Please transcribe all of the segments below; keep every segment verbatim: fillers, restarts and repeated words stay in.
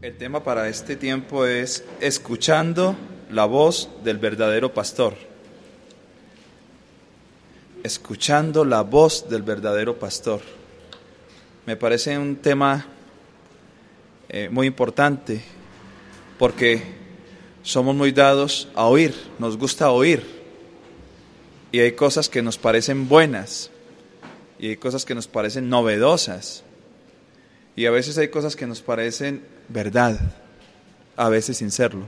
El tema para este tiempo es escuchando la voz del verdadero pastor. Escuchando la voz del verdadero pastor. Me parece un tema eh, muy importante porque somos muy dados a oír, nos gusta oír. Y hay cosas que nos parecen buenas y hay cosas que nos parecen novedosas. Y a veces hay cosas que nos parecen verdad, a veces sin serlo.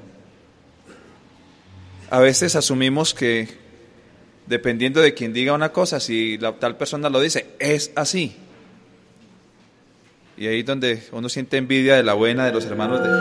A veces asumimos que, dependiendo de quien diga una cosa, si la tal persona lo dice, es así. Y ahí es donde uno siente envidia de la buena de los hermanos de,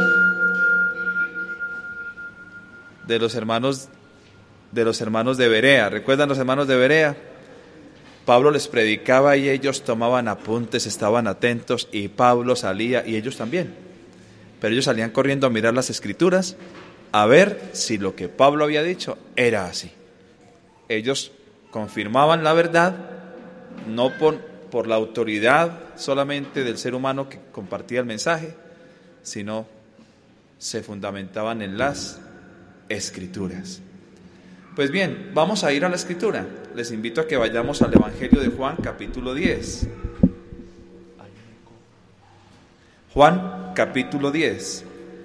de los hermanos de los hermanos de Berea. ¿Recuerdan los hermanos de Berea? Pablo les predicaba y ellos tomaban apuntes, estaban atentos, y Pablo salía y ellos también. Pero ellos salían corriendo a mirar las escrituras a ver si lo que Pablo había dicho era así. Ellos confirmaban la verdad, no por, por la autoridad solamente del ser humano que compartía el mensaje, sino se fundamentaban en las escrituras. Pues bien, vamos a ir a la escritura. Les invito a que vayamos al Evangelio de Juan, capítulo diez. Juan, capítulo diez.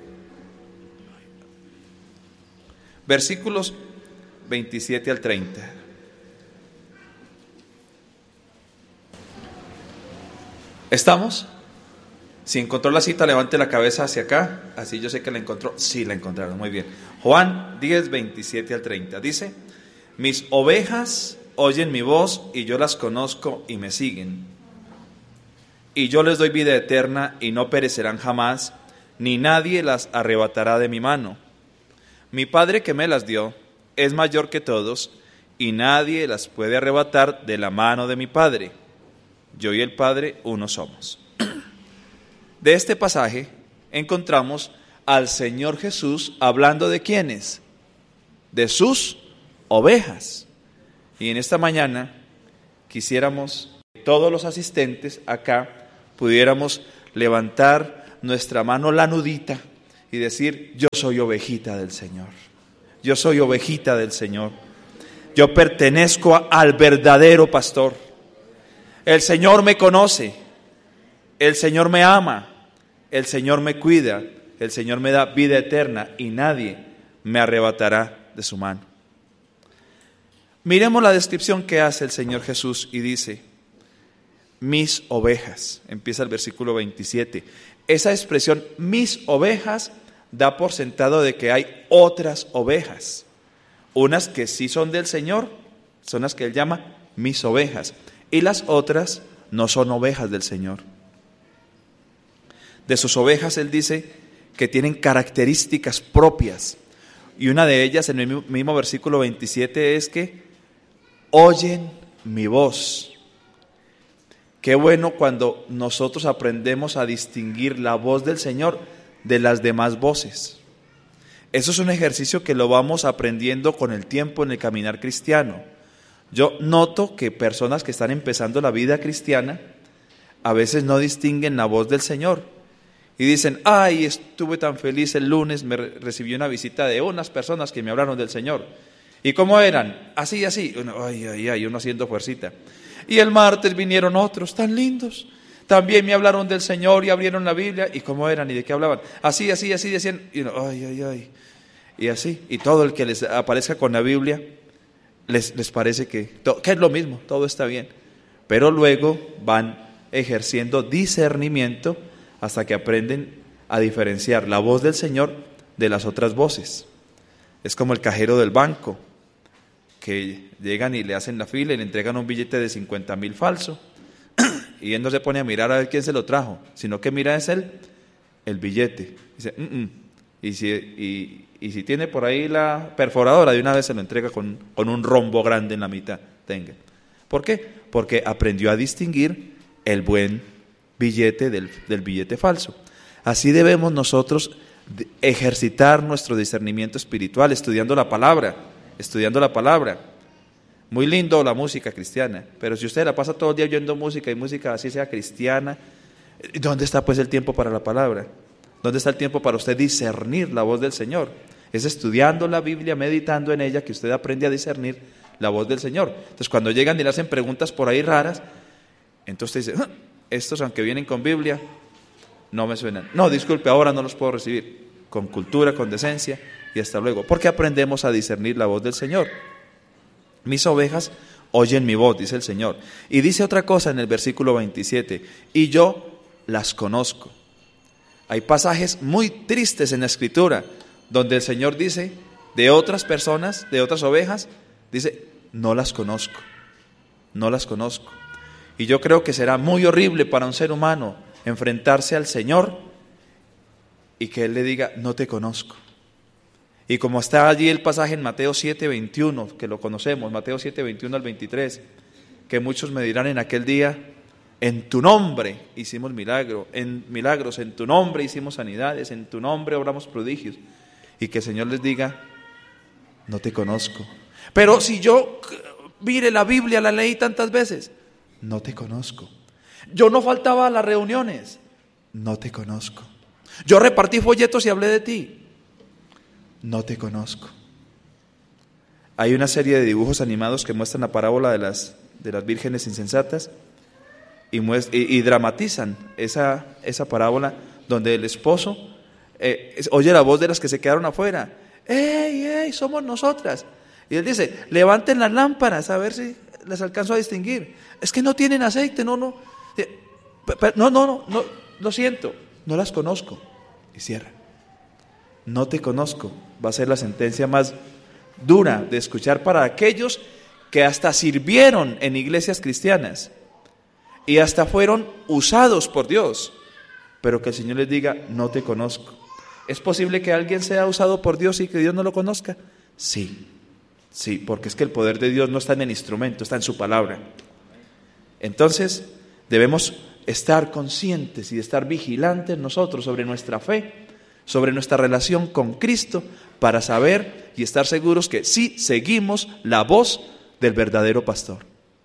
Versículos veintisiete al treinta. ¿Estamos? Si encontró la cita, levante la cabeza hacia acá. Así yo sé que la encontró. Sí, la encontraron, muy bien. Juan diez, veintisiete al treinta. Dice: mis ovejas oyen mi voz y yo las conozco y me siguen. Y yo les doy vida eterna y no perecerán jamás, ni nadie las arrebatará de mi mano. Mi Padre que me las dio es mayor que todos y nadie las puede arrebatar de la mano de mi Padre. Yo y el Padre uno somos. De este pasaje encontramos al Señor Jesús hablando de ¿quiénes? De sus ovejas. Y en esta mañana quisiéramos que todos los asistentes acá pudiéramos levantar nuestra mano lanudita y decir: yo soy ovejita del Señor. Yo soy ovejita del Señor. Yo pertenezco a, al verdadero pastor. El Señor me conoce. El Señor me ama, el Señor me cuida, el Señor me da vida eterna y nadie me arrebatará de su mano. Miremos la descripción que hace el Señor Jesús y dice: mis ovejas. Empieza el versículo veintisiete. Esa expresión, mis ovejas, da por sentado de que hay otras ovejas. Unas que sí son del Señor, son las que Él llama mis ovejas. Y las otras no son ovejas del Señor. De sus ovejas Él dice que tienen características propias. Y una de ellas, en el mismo versículo veintisiete, es que oyen mi voz. Qué bueno cuando nosotros aprendemos a distinguir la voz del Señor de las demás voces. Eso es un ejercicio que lo vamos aprendiendo con el tiempo en el caminar cristiano. Yo noto que personas que están empezando la vida cristiana a veces no distinguen la voz del Señor. Y dicen: ay, estuve tan feliz el lunes, me recibí una visita de unas personas que me hablaron del Señor. ¿Y cómo eran? Así, así. Uno, ay, ay, ay, uno haciendo fuercita. Y el martes vinieron otros tan lindos. También me hablaron del Señor y abrieron la Biblia. ¿Y cómo eran? ¿Y de qué hablaban? Así, así, así decían. Y uno, ay, ay, ay. Y así. Y todo el que les aparezca con la Biblia, les, les parece que, que es lo mismo, todo está bien. Pero luego van ejerciendo discernimiento hasta que aprenden a diferenciar la voz del Señor de las otras voces. Es como el cajero del banco, que llegan y le hacen la fila y le entregan un billete de cincuenta mil falso, y él no se pone a mirar a ver quién se lo trajo, sino que mira es él, el billete. Dice, mm -mm. Y, si, y, y si tiene por ahí la perforadora, de una vez se lo entrega con, con un rombo grande en la mitad. Tenga. ¿Por qué? Porque aprendió a distinguir el buen billete del, del billete falso. Así debemos nosotros ejercitar nuestro discernimiento espiritual, estudiando la palabra, estudiando la palabra. Muy lindo la música cristiana, pero si usted la pasa todo el día oyendo música y música así sea cristiana, ¿dónde está pues el tiempo para la palabra? ¿Dónde está el tiempo para usted discernir la voz del Señor? Es estudiando la Biblia, meditando en ella, que usted aprende a discernir la voz del Señor. Entonces, cuando llegan y le hacen preguntas por ahí raras, entonces usted dice, estos aunque vienen con Biblia, no me suenan. No, disculpe, ahora no los puedo recibir. Con cultura, con decencia y hasta luego. Porque aprendemos a discernir la voz del Señor. Mis ovejas oyen mi voz, dice el Señor. Y dice otra cosa en el versículo veintisiete, y yo las conozco. Hay pasajes muy tristes en la Escritura donde el Señor dice de otras personas, de otras ovejas, dice, no las conozco, no las conozco. Y yo creo que será muy horrible para un ser humano enfrentarse al Señor y que Él le diga, no te conozco. Y como está allí el pasaje en Mateo siete veintiuno, que lo conocemos, Mateo siete veintiuno al veintitrés, que muchos me dirán en aquel día, en tu nombre hicimos milagro, en milagros, en tu nombre hicimos sanidades, en tu nombre obramos prodigios. Y que el Señor les diga, no te conozco. Pero si yo, mire, la Biblia la leí tantas veces, no te conozco. Yo no faltaba a las reuniones, no te conozco. Yo repartí folletos y hablé de ti, no te conozco. Hay una serie de dibujos animados que muestran la parábola de las, de las vírgenes insensatas y, muest- y, y dramatizan esa, esa parábola donde el esposo eh, es, oye la voz de las que se quedaron afuera. ¡Ey, ey, somos nosotras! Y él dice, levanten las lámparas a ver si les alcanzo a distinguir. Es que no tienen aceite, no, no. No, no, no, no, lo siento, no las conozco. Y cierra. No te conozco. Va a ser la sentencia más dura de escuchar para aquellos que hasta sirvieron en iglesias cristianas y hasta fueron usados por Dios, pero que el Señor les diga, no te conozco. ¿Es posible que alguien sea usado por Dios y que Dios no lo conozca? Sí, sí, porque es que el poder de Dios no está en el instrumento, está en su palabra. Entonces, debemos estar conscientes y estar vigilantes nosotros sobre nuestra fe, sobre nuestra relación con Cristo, para saber y estar seguros que sí seguimos la voz del verdadero pastor.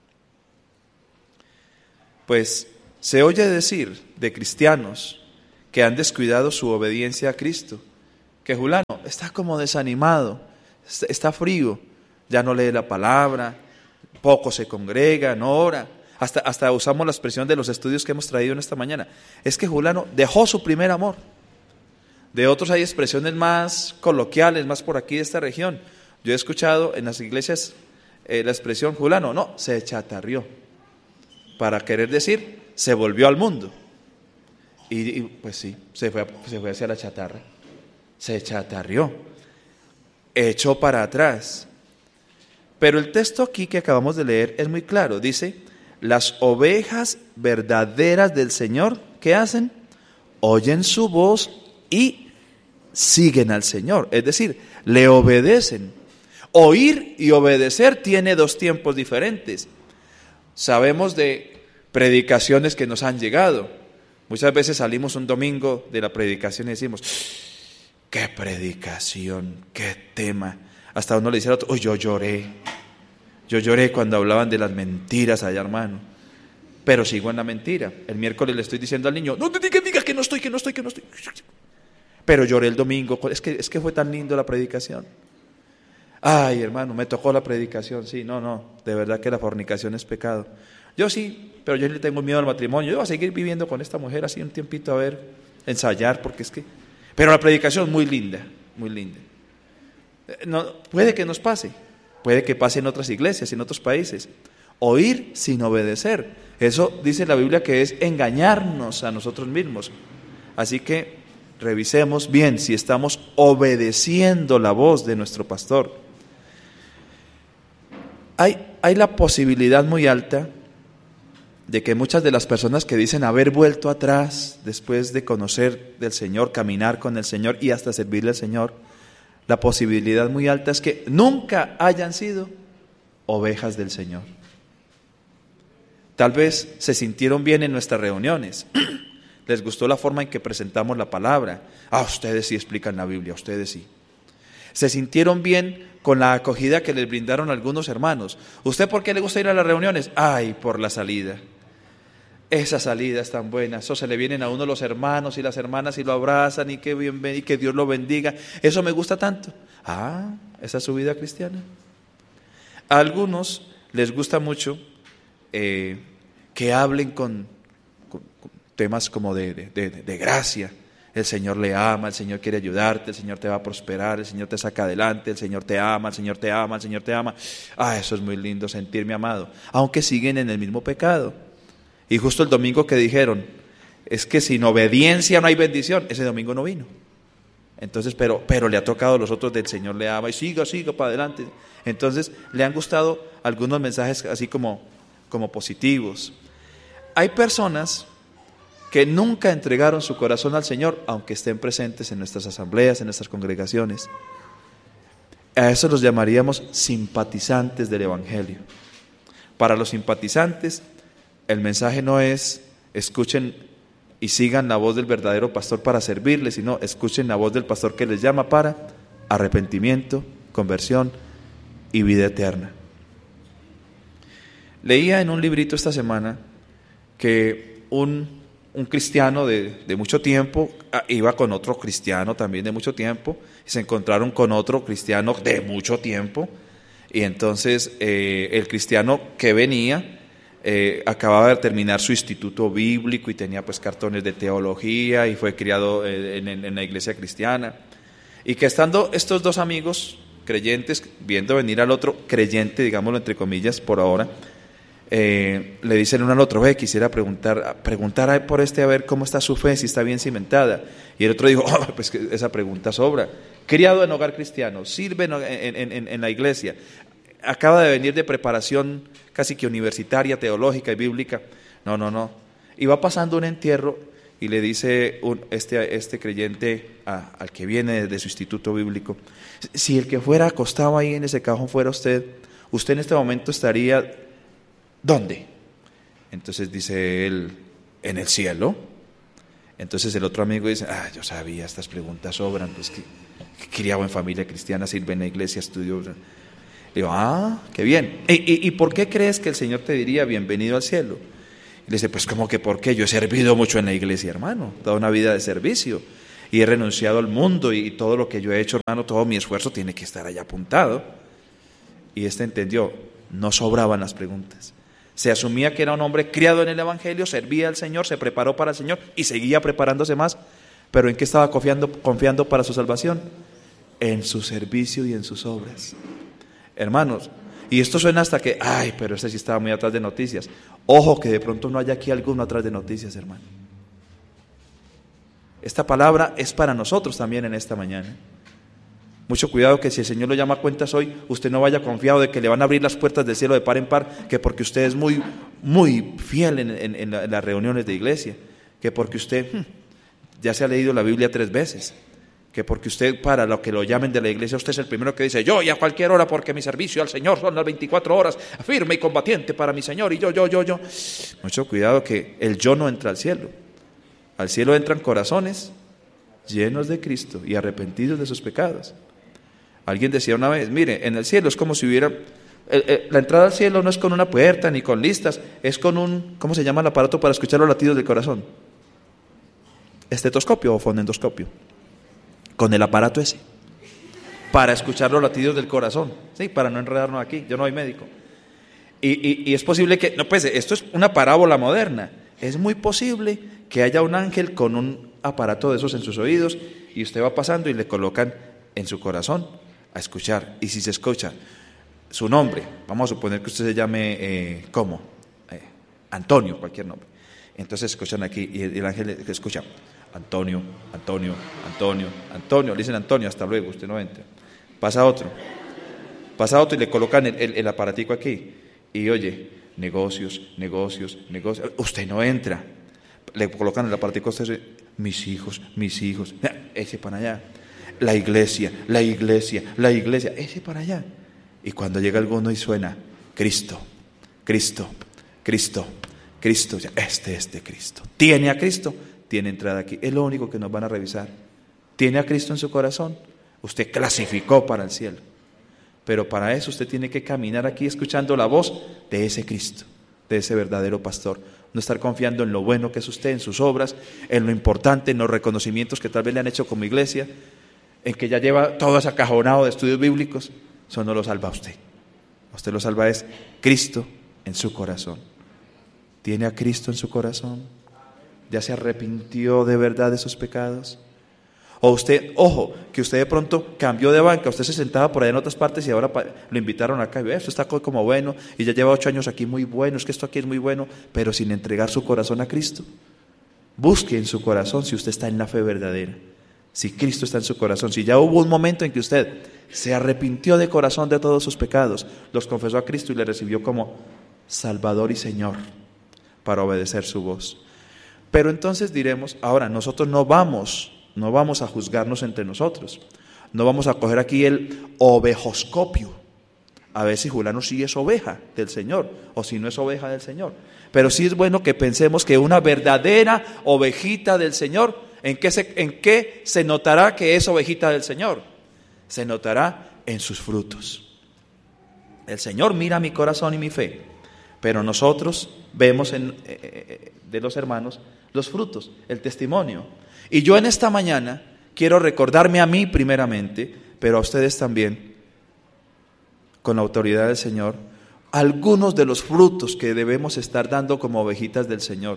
Pues se oye decir de cristianos que han descuidado su obediencia a Cristo, que Julano está como desanimado, está frío, ya no lee la palabra, poco se congrega, no ora. Hasta, hasta usamos la expresión de los estudios que hemos traído en esta mañana. Es que Julano dejó su primer amor. De otros hay expresiones más coloquiales, más por aquí de esta región. Yo he escuchado en las iglesias eh, la expresión Julano, no, se chatarrió. Para querer decir, se volvió al mundo. Y, y pues sí, se fue, se fue hacia la chatarra. Se chatarrió. Echó para atrás. Pero el texto aquí que acabamos de leer es muy claro. Dice, las ovejas verdaderas del Señor, ¿qué hacen? Oyen su voz y siguen al Señor, es decir, le obedecen. Oír y obedecer tiene dos tiempos diferentes. Sabemos de predicaciones que nos han llegado. Muchas veces salimos un domingo de la predicación y decimos, qué predicación, qué tema. Hasta uno le dice al otro, oh, yo lloré. Yo lloré cuando hablaban de las mentiras allá, hermano. Pero sigo en la mentira. El miércoles le estoy diciendo al niño, no te digas diga que no estoy, que no estoy, que no estoy. Pero lloré el domingo. Es que, es que fue tan lindo la predicación. Ay, hermano, me tocó la predicación. Sí, no, no. De verdad que la fornicación es pecado. Yo sí, pero yo le tengo miedo al matrimonio. Yo voy a seguir viviendo con esta mujer así un tiempito a ver, ensayar, porque es que... Pero la predicación muy linda, muy linda. No, puede que nos pase. Puede que pase en otras iglesias, en otros países. Oír sin obedecer. Eso dice la Biblia que es engañarnos a nosotros mismos. Así que revisemos bien si estamos obedeciendo la voz de nuestro pastor. Hay, hay la posibilidad muy alta de que muchas de las personas que dicen haber vuelto atrás después de conocer del Señor, caminar con el Señor y hasta servirle al Señor, la posibilidad muy alta es que nunca hayan sido ovejas del Señor. Tal vez se sintieron bien en nuestras reuniones, les gustó la forma en que presentamos la palabra. Ah, ustedes sí explican la Biblia, ustedes sí. Se sintieron bien con la acogida que les brindaron algunos hermanos. ¿Usted por qué le gusta ir a las reuniones? Ay, por la salida. esa salida es tan buena, eso se le vienen a uno los hermanos y las hermanas y lo abrazan y que, bien, y que Dios lo bendiga, eso me gusta tanto. Ah, esa es su vida cristiana. A algunos les gusta mucho eh, que hablen con, con, con temas como de, de, de, de gracia. El Señor le ama, el Señor quiere ayudarte, el Señor te va a prosperar, el Señor te saca adelante, el Señor te ama, el Señor te ama, el Señor te ama. Ah, eso es muy lindo, sentirme amado, aunque siguen en el mismo pecado. Y justo el domingo que dijeron, es que sin obediencia no hay bendición, ese domingo no vino. Entonces, pero, pero le ha tocado a los otros del Señor le ama y siga, siga para adelante. Entonces, le han gustado algunos mensajes así como, como positivos. Hay personas que nunca entregaron su corazón al Señor, aunque estén presentes en nuestras asambleas, en nuestras congregaciones. A eso los llamaríamos simpatizantes del Evangelio. Para los simpatizantes, el mensaje no es escuchen y sigan la voz del verdadero pastor para servirles, sino escuchen la voz del pastor que les llama para arrepentimiento, conversión y vida eterna. Leía en un librito esta semana que un Un cristiano de, de mucho tiempo iba con otro cristiano también de mucho tiempo y se encontraron con otro cristiano de mucho tiempo y entonces eh, el cristiano que venía eh, acababa de terminar su instituto bíblico y tenía pues cartones de teología y fue criado en, en, en la iglesia cristiana y que estando estos dos amigos creyentes viendo venir al otro creyente, digámoslo entre comillas por ahora, Eh, le dicen uno al otro, ve, quisiera preguntar, preguntar por este a ver cómo está su fe, si está bien cimentada. Y el otro dijo, oh, pues que esa pregunta sobra. Criado en hogar cristiano, sirve en, en, en, en la iglesia, acaba de venir de preparación casi que universitaria, teológica y bíblica. No, no, no. Y va pasando un entierro y le dice un, este, este creyente a, al que viene de su instituto bíblico, si el que fuera acostado ahí en ese cajón fuera usted, usted en este momento estaría... ¿Dónde? Entonces dice él, ¿en el cielo? Entonces el otro amigo dice, ah, yo sabía, estas preguntas sobran, pues que, que criado en familia cristiana, sirve en la iglesia, estudió. Le digo, ah, qué bien. ¿Y, y, ¿Y por qué crees que el Señor te diría bienvenido al cielo? Y le dice, pues ¿cómo que por qué? Yo he servido mucho en la iglesia, hermano, toda una vida de servicio. Y he renunciado al mundo y, y todo lo que yo he hecho, hermano, todo mi esfuerzo tiene que estar allá apuntado. Y este entendió, no sobraban las preguntas. Se asumía que era un hombre criado en el Evangelio, servía al Señor, se preparó para el Señor y seguía preparándose más. ¿Pero en qué estaba confiando, confiando para su salvación? En su servicio y en sus obras. Hermanos, y esto suena hasta que, ay, pero este sí estaba muy atrás de noticias. Ojo que de pronto no haya aquí alguno atrás de noticias, hermano. Esta palabra es para nosotros también en esta mañana. Mucho cuidado que si el Señor lo llama a cuentas hoy, usted no vaya confiado de que le van a abrir las puertas del cielo de par en par, que porque usted es muy, muy fiel en, en, en, la, en las reuniones de iglesia, que porque usted hmm, ya se ha leído la Biblia tres veces, que porque usted para lo que lo llamen de la iglesia, usted es el primero que dice, yo y a cualquier hora porque mi servicio al Señor son las veinticuatro horas, firme y combatiente para mi Señor y yo, yo, yo, yo. Mucho cuidado que el yo no entra al cielo. Al cielo entran corazones llenos de Cristo y arrepentidos de sus pecados. Alguien decía una vez, mire, en el cielo es como si hubiera, eh, eh, la entrada al cielo no es con una puerta ni con listas, es con un, ¿cómo se llama el aparato para escuchar los latidos del corazón? Estetoscopio o fonendoscopio. Con el aparato ese, para escuchar los latidos del corazón, sí, para no enredarnos aquí, yo no soy médico. Y, y, y es posible que, no, pues esto es una parábola moderna, es muy posible que haya un ángel con un aparato de esos en sus oídos y usted va pasando y le colocan en su corazón a escuchar, y si se escucha su nombre, vamos a suponer que usted se llame, eh, ¿cómo? Eh, Antonio, cualquier nombre. Entonces escuchan aquí, y el, el ángel escucha, Antonio, Antonio, Antonio, Antonio, le dicen Antonio, hasta luego, usted no entra. Pasa otro, pasa otro y le colocan el, el, el aparatico aquí, y oye, negocios, negocios, negocios, usted no entra. Le colocan el aparatico a usted, mis hijos, mis hijos, ese para allá. La iglesia, la iglesia, la iglesia, ese para allá. Y cuando llega alguno y suena, Cristo, Cristo, Cristo, Cristo, este es de Cristo. ¿Tiene a Cristo? Tiene entrada aquí. Es lo único que nos van a revisar. ¿Tiene a Cristo en su corazón? Usted clasificó para el cielo. Pero para eso usted tiene que caminar aquí escuchando la voz de ese Cristo, de ese verdadero pastor. no estar confiando en lo bueno que es usted, en sus obras, en lo importante, en los reconocimientos que tal vez le han hecho como iglesia, en que ya lleva todo ese acajonado de estudios bíblicos. Eso no lo salva a usted. A usted lo salva es Cristo en su corazón. ¿Tiene a Cristo en su corazón? ¿Ya se arrepintió de verdad de sus pecados? O usted, ojo, que usted de pronto cambió de banca, usted se sentaba por allá en otras partes y ahora lo invitaron acá y ve, esto está como bueno y ya lleva ocho años aquí muy bueno, es que esto aquí es muy bueno, pero sin entregar su corazón a Cristo. Busque en su corazón si usted está en la fe verdadera, si Cristo está en su corazón, si ya hubo un momento en que usted se arrepintió de corazón de todos sus pecados, los confesó a Cristo y le recibió como Salvador y Señor para obedecer su voz. Pero entonces diremos, ahora nosotros no vamos No vamos a juzgarnos entre nosotros. No vamos a coger aquí el ovejoscopio. A ver si Julano sí es oveja del Señor o si no es oveja del Señor. Pero sí es bueno que pensemos que una verdadera ovejita del Señor, ¿en qué se, en qué se notará que es ovejita del Señor? Se notará en sus frutos. El Señor mira mi corazón y mi fe, pero nosotros vemos en, eh, de los hermanos los frutos, el testimonio. Y yo en esta mañana quiero recordarme a mí primeramente, pero a ustedes también, con la autoridad del Señor, algunos de los frutos que debemos estar dando como ovejitas del Señor.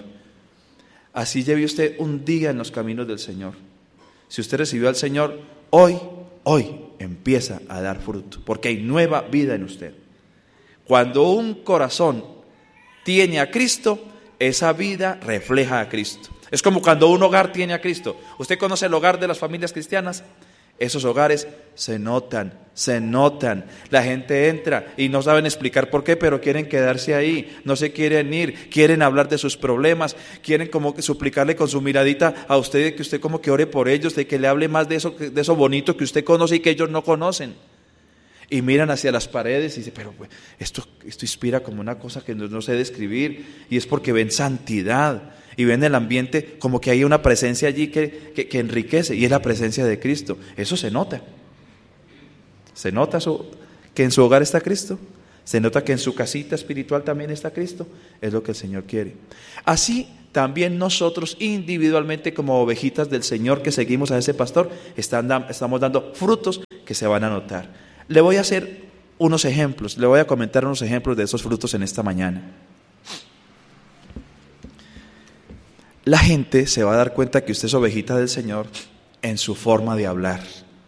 Así lleve usted un día en los caminos del Señor. Si usted recibió al Señor, hoy, hoy empieza a dar fruto, porque hay nueva vida en usted. Cuando un corazón tiene a Cristo, esa vida refleja a Cristo. Es como cuando un hogar tiene a Cristo. ¿Usted conoce el hogar de las familias cristianas? Esos hogares se notan, se notan. La gente entra y no saben explicar por qué, pero quieren quedarse ahí, no se quieren ir, quieren hablar de sus problemas, quieren como que suplicarle con su miradita a usted que usted como que ore por ellos, de que le hable más de eso, de eso bonito que usted conoce y que ellos no conocen. Y miran hacia las paredes y dicen, pero pues, esto, esto inspira como una cosa que no, no sé describir, y es porque ven santidad. Y ven el ambiente como que hay una presencia allí que, que, que enriquece, y es la presencia de Cristo. Eso se nota. Se nota su, que en su hogar está Cristo. Se nota que en su casita espiritual también está Cristo. Es lo que el Señor quiere. Así también nosotros individualmente como ovejitas del Señor que seguimos a ese pastor, están, estamos dando frutos que se van a notar. Le voy a hacer unos ejemplos, le voy a comentar unos ejemplos de esos frutos en esta mañana. La gente se va a dar cuenta que usted es ovejita del Señor en su forma de hablar.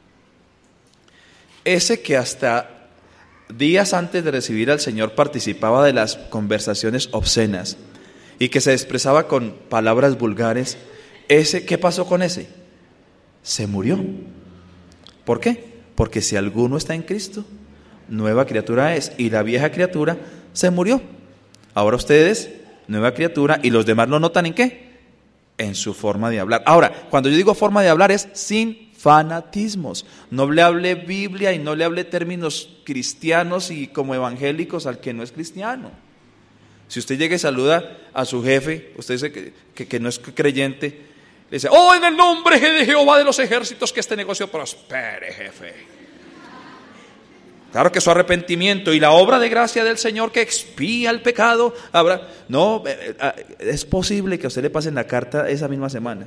Ese que hasta días antes de recibir al Señor participaba de las conversaciones obscenas y que se expresaba con palabras vulgares, ese, ¿qué pasó con ese? Se murió. ¿Por qué? Porque si alguno está en Cristo, nueva criatura es, y la vieja criatura se murió. Ahora ustedes, nueva criatura, y los demás lo notan ¿en qué? En su forma de hablar. Ahora, cuando yo digo forma de hablar es sin fanatismos. No le hable Biblia y no le hable términos cristianos y como evangélicos al que no es cristiano. Si usted llega y saluda a su jefe, usted dice que, que, que no es creyente, le dice, oh, en el nombre de Jehová de los ejércitos, que este negocio prospere, jefe. Claro que su arrepentimiento y la obra de gracia del Señor que expía el pecado habrá. No, es posible que a usted le pasen la carta esa misma semana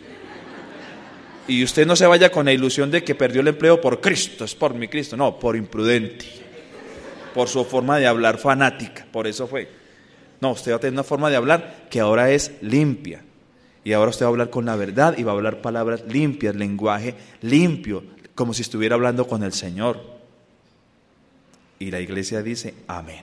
y usted no se vaya con la ilusión de que perdió el empleo por Cristo, es por mi Cristo. No, por imprudente, por su forma de hablar fanática, por eso fue. No, usted va a tener una forma de hablar que ahora es limpia, y ahora usted va a hablar con la verdad y va a hablar palabras limpias, lenguaje limpio, como si estuviera hablando con el Señor. Y la iglesia dice, amén.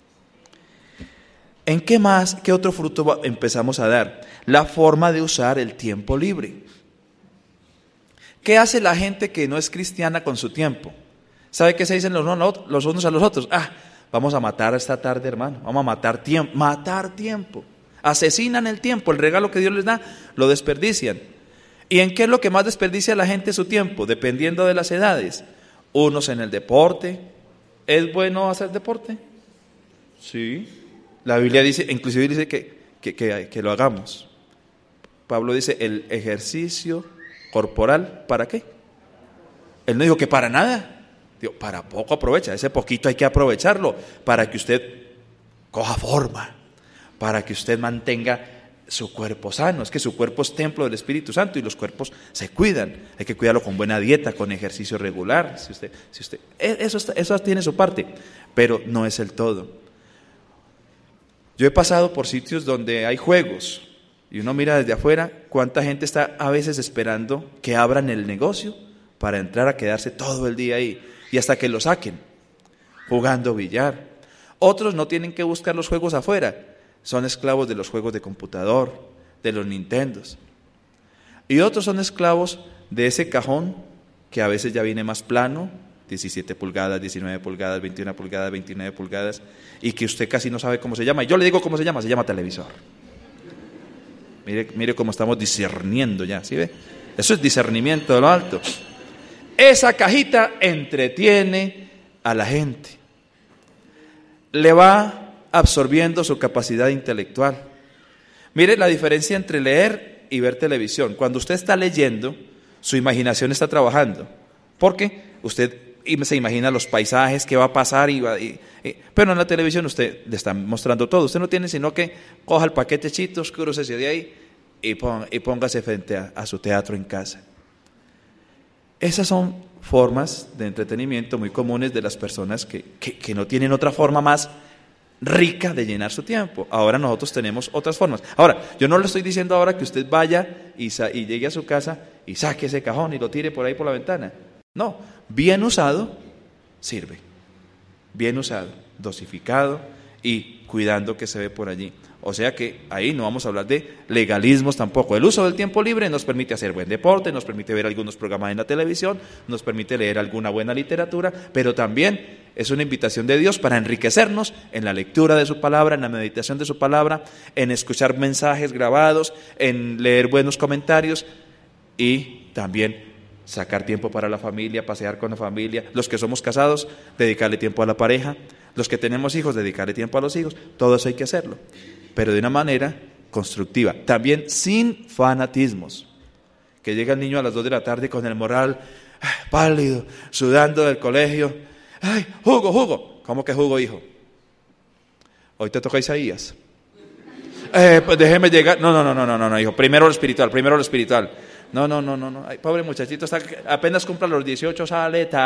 ¿En qué más, qué otro fruto empezamos a dar? La forma de usar el tiempo libre. ¿Qué hace la gente que no es cristiana con su tiempo? ¿Sabe qué se dicen los unos a los otros? Ah, vamos a matar esta tarde, hermano. Vamos a matar tiempo. Matar tiempo. Asesinan el tiempo. El regalo que Dios les da, lo desperdician. ¿Y en qué es lo que más desperdicia la gente su tiempo? Dependiendo de las edades. Unos en el deporte. ¿Es bueno hacer deporte? Sí. La Biblia dice, inclusive dice que, que, que, que lo hagamos. Pablo dice, el ejercicio corporal, ¿para qué? Él no dijo que para nada. Digo, para poco aprovecha. Ese poquito hay que aprovecharlo para que usted coja forma, para que usted mantenga su cuerpo sano. Es que su cuerpo es templo del Espíritu Santo y los cuerpos se cuidan. Hay que cuidarlo con buena dieta, con ejercicio regular. Si usted, si usted, eso, está, eso tiene su parte, pero no es el todo. Yo he pasado por sitios donde hay juegos y uno mira desde afuera cuánta gente está a veces esperando que abran el negocio para entrar a quedarse todo el día ahí y hasta que lo saquen, jugando billar. Otros no tienen que buscar los juegos afuera, son esclavos de los juegos de computador, de los Nintendos. Y otros son esclavos de ese cajón que a veces ya viene más plano, diecisiete pulgadas, diecinueve pulgadas, veintiuna pulgadas, veintinueve pulgadas, y que usted casi no sabe cómo se llama. Y yo le digo cómo se llama, se llama televisor. Mire, mire cómo estamos discerniendo ya, ¿sí ve? Eso es discernimiento de lo alto. Esa cajita entretiene a la gente, le va absorbiendo su capacidad intelectual. Mire la diferencia entre leer y ver televisión. Cuando usted está leyendo, su imaginación está trabajando, porque usted se imagina los paisajes, qué va a pasar, y va, y, y, pero en la televisión usted le está mostrando todo. Usted no tiene sino que coja el paquete Chitos, crúcese de ahí y, pon, y póngase frente a, a su teatro en casa. Esas son formas de entretenimiento muy comunes de las personas que, que, que no tienen otra forma más rica de llenar su tiempo. Ahora nosotros tenemos otras formas. Ahora, yo no le estoy diciendo ahora que usted vaya y, sa- y llegue a su casa y saque ese cajón y lo tire por ahí por la ventana. No, bien usado, sirve. Bien usado, dosificado y cuidando que se ve por allí. O sea que ahí no vamos a hablar de legalismos tampoco. El uso del tiempo libre nos permite hacer buen deporte, nos permite ver algunos programas en la televisión, nos permite leer alguna buena literatura, pero también es una invitación de Dios para enriquecernos en la lectura de su palabra, en la meditación de su palabra, en escuchar mensajes grabados, en leer buenos comentarios y también sacar tiempo para la familia, pasear con la familia. Los que somos casados, dedicarle tiempo a la pareja. Los que tenemos hijos, dedicarle tiempo a los hijos. Todo eso hay que hacerlo, pero de una manera constructiva. También sin fanatismos. Que llega el niño a las dos de la tarde con el moral pálido, sudando del colegio. ¡Ay, jugo, jugo! ¿Cómo que jugo, hijo? Hoy te toca Isaías. Eh, pues déjeme llegar. No, no, no, no, no, no, no, hijo. Primero lo espiritual, primero lo espiritual. No, no, no, no, no. Ay, pobre muchachito, está, apenas cumpla los dieciocho, sale